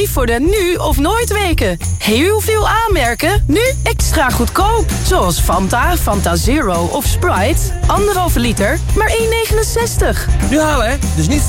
voor de nu of nooit weken. Heel veel aanmerken, nu extra goedkoop. Zoals Fanta, Fanta Zero of Sprite. 1,5 liter, maar €1,69. Nu halen hè, dus niet